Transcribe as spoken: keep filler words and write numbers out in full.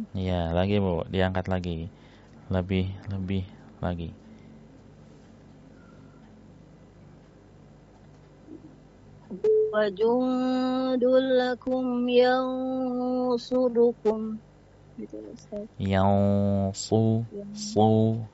Iya, lagi Bu, diangkat lagi. Lebih, lebih lagi. Wa jundul lakum yansurukum. Gitu Ustaz. Yang su Yang su